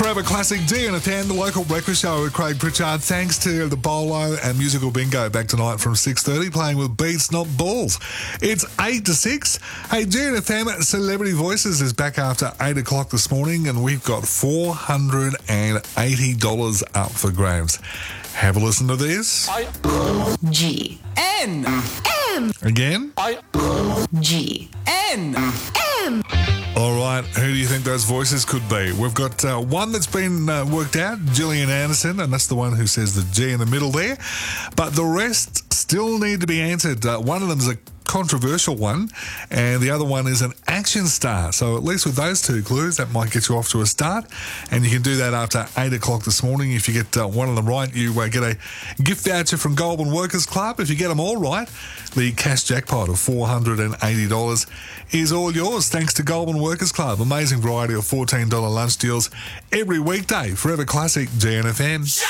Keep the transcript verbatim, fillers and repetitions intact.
Forever Classic D and a ten, the local breakfast show with Craig Pritchard. Thanks to the Bolo and Musical Bingo back tonight from six thirty, playing with beats, not balls. It's eight to six. Hey, D and a ten, Celebrity Voices is back after eight o'clock this morning, and we've got four hundred eighty dollars up for grabs. Have a listen to this. I G N M Again. I G N M. All right, who do you think those voices could be? We've got uh, one that's been uh, worked out, Gillian Anderson, and that's the one who says the G in the middle there. But the rest still need to be answered. Uh, one of them is a controversial one, and the other one is an action star. So at least with those two clues, that might get you off to a start. And you can do that after eight o'clock this morning. If you get uh, one of them right, you uh, get a gift voucher from Goulburn Workers Club. If you get them all right, the cash jackpot of four hundred eighty dollars is all yours, thanks to Goulburn Workers Club. Amazing variety of fourteen dollars lunch deals every weekday. Forever Classic G N F M.